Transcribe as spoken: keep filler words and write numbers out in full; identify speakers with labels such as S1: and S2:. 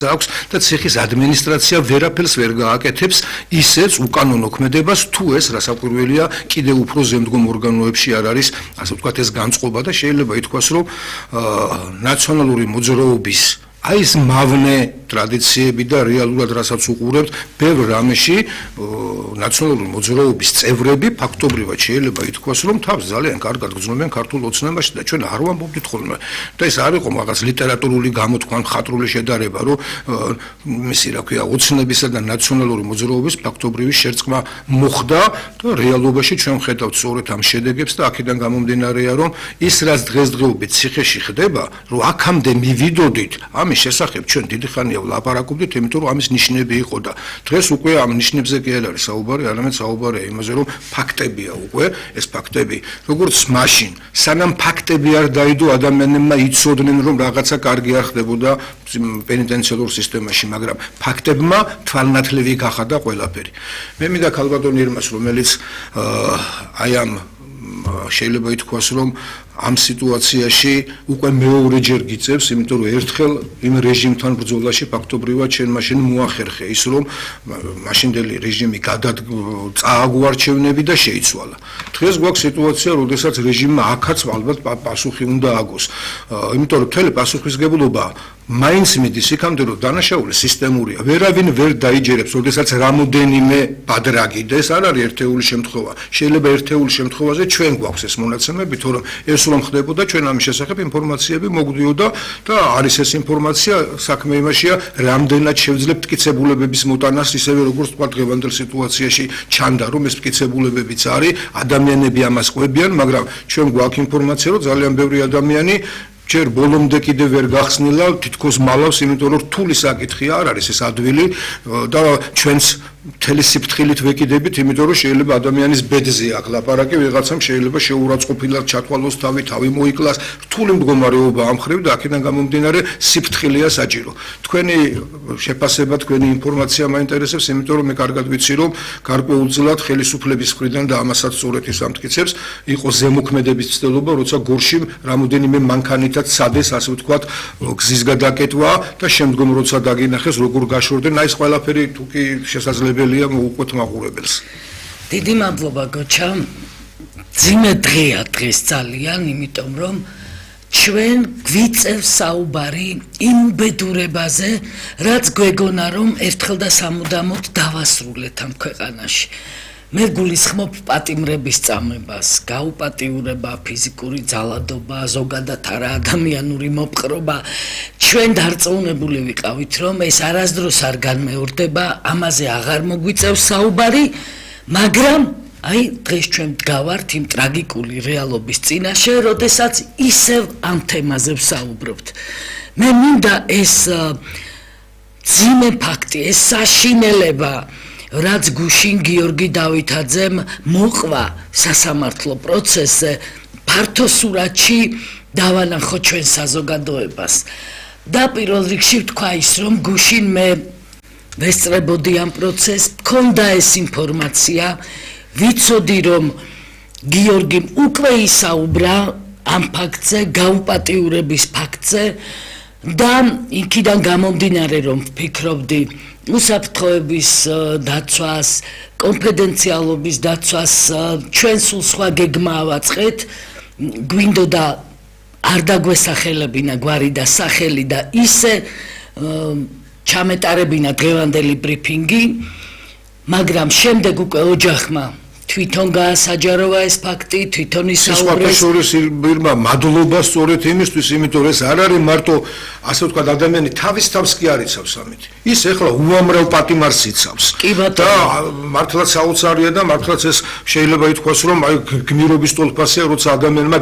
S1: აქვს და ციხის ადმინისტრაცია ვერაფერს ვერ გააკეთებს ისეც უკანონო ქმედებას თუ ეს რასაკვირველია კიდევ უფრო ზემდგომ ორგანოებში არ არის ასე ვთქვათ ეს განწყობა და შეიძლება ითქვას რომ ნაციონალური მოძრაობის აი ეს მავნე ტრადიციები და რეალურად რასაც უყურებთ ბევრ რამეში ნაციონალური მოძრაობის წევრები ფაქტობრივად შეიძლება ითქვას რომ თავს ძალიან კარგად გრძნობენ ქართულ ოცნებაში და ჩვენ არ ვამბობდით ხოლმე და ეს არ იყო რაღაც ლიტერატურული გამოთქვა მხატვრული შედარება რომ მისი რა ქვია ოცნებისა და ნაციონალური მოძრაობის ფაქტობრივი შერწყმა მოხდა და რეალობაში ჩვენ ვხედავთ სწორედ ამ შედეგებს და აქედან გამომდინარეა რომ ის რაც დღესდღეობით ციხეში ხდება რომ აქამდე მივიდოდით ამის შესახებ ჩვენ დიდი ხანია ვლაპარაკობდით, იმიტომ რომ ამის ნიშნები იყო და დღეს უკვე ამ ნიშნებზე კი არ არის საუბარი, არამედ საუბარია იმაზე, რომ ფაქტებია უკვე, ეს ფაქტები, როგორც მაშინ, სანამ ფაქტები არ დაიდო, ადამიანებმა იცოდნენ, რომ რაღაცა კარგი არ ხდებოდა პენიტენციარულ სისტემაში, მაგრამ ფაქტებმა თვალნათლივი გახადა ყველაფერი. მე მინდა ქალბატონ ირმას, რომელიც აი ამ შეიძლება ითქვას, რომ ამ სიტუაციაში უკვე მეორეჯერ გიწევს, იმიტომ რომ ერთხელ იმ რეჟიმთან ბრძოლაში ფაქტობრივად ჩვენ მაშინ მოახერხე ის, რომ მაშინდელი რეჟიმი წააგუარჩევნები და შეიცვალა. დღეს გვაქვს სიტუაცია, როდესაც რეჟიმმა აქაც ალბათ პასუხი უნდა აგოს. იმიტომ რომ მთელი პასუხისგებლობა მაინც მიდის იქამდე, რომ დანაშაული სისტემურია. ვერავინ ვერ დაიჯერებს, როდესაც რამოდენიმე ბადრაგი და ეს არ არის ერთეული შემთხვევა. შეიძლება ერთეული შემთხვევაზე ჩვენ გვაქვს ეს მონაცემები, თორემ ეს რომ ხდებოდა ჩვენ ამის შესახებ ინფორმაციები მოგვდიოდა და არის ეს ინფორმაცია საქმე იმაშია რამდენად შევძლებთ მტკიცებულებების მოტანას ისევე როგორც თქვა დღევანდელ სიტუაციაში ჩანდა რომ ეს მტკიცებულებებიც არის ადამიანები ამას ყვებიან მაგრამ ჩვენ გვაქვს ინფორმაცია რომ ძალიან ბევრი ადამიანი ჯერ ბოლომდე კიდევ ვერ გახსნილა თითქოს მალავს იმიტომ რომ რთული საკითხია არ არის ეს ადვილი და ჩვენს მთელი სიფრთხილით ვეკიდებით იმიტომ რომ შეიძლება ადამიანის ბედზე აქ ლაპარაკი ვიღაცამ შეიძლება შეურაცხყოფილად ჩათვალოს თავი თავი მოიკლას რთული მდგომარეობა ამ ხრივ და აქედან გამომდინარე სიფრთხილეა საჭირო თქვენი შეფასება თქვენი ინფორმაცია მაინტერესებს იმიტომ რომ მე კარგად ვიცი რომ გარკვეულწილად ხელისუფლების მხრიდან და ამასაც სწორედ ის ამტკიცებს იყო ზემოქმედების ცდელობა როცა გორში რამოდენიმე მანქანითაც სადეს ასე ვთქვათ გზის გადაკეთვა და შემდგომ როცა დაგინახეს როგორ გაშორდნენ აი ეს ყველაფერი თუ კი შესაძლებელია მოუყვეთ მაყურებელს.
S2: დიდი მადლობა გოჩა. ძიმე დღეა დღეს ძალიან, იმიტომ რომ ჩვენ გვიწევს საუბარი იმ უბედურებაზე, რაც გვეგონა რომ ერთხელ და სამუდამოდ დავასრულეთ ამ ქვეყანაში. მე გულისხმობ პატიმრების წამებას, გაუპატიურება, ფიზიკური ძალადობა, ზოგადად არა ადამიანური მოპყრობა. ჩვენ დარწმუნებული ვიყავით, რომ ეს არასდროს არ განმეორდება, ამაზე აღარ მოგვიწევს საუბარი, მაგრამ აი დღეს ჩვენ ვდგავართ იმ ტრაგიკული რეალობის წინაშე, როდესაც ისევ ამ თემაზე ვსაუბრობთ. მე მინდა ეს ძიმე ფაქტი, ეს საშინელება რაც გუშინ გიორგი დავითაძემ მოყვა სასამართლო პროცესზე ფართო სურათში დავანახო ჩვენ საზოგადოებას და პირველ რიგში ვთქვა ის რომ გუშინ მე ვესწრებოდი ამ პროცესს მქონდა ეს ინფორმაცია ვიცოდი რომ გიორგიმ უკვე ისაუბრა ამ ფაქტზე გაუპატიურების ფაქტზე და იქიდან გამომდინარე რომ ვფიქრობდი უსაფრთხოების დაცვას, კონფიდენციალობის დაცვას ჩვენ სულ სხვა გეგმა ავაწყეთ, გვინდოდა არ დაგვესახელებინა გვარი და სახელი და ისე ჩამეტარებინა დღევანდელი ბრიფინგი, მაგრამ შემდეგ უკვე ოჯახმა თვითონ გაასაჯაროვა ეს ფაქტი, თვითონ ისაუბრეს.
S1: შორის ირმა მადლობა სწორედ იმისთვის, იმიტომ რომ ეს არ არის მარტო ასე ვთქვათ ადამიანი თავის თავს კი არ იცავს ამით. ის ეხლა უამრავ პატიმარს იცავს. და მართლაც საოცარია და მართლაც ეს შეიძლება ითქვას რომ აი გმირობის ტოლფასია, როცა ადამიანმა